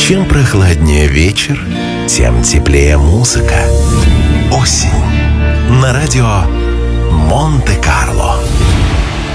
Чем прохладнее вечер, тем теплее музыка. Осень. На радио Монте-Карло.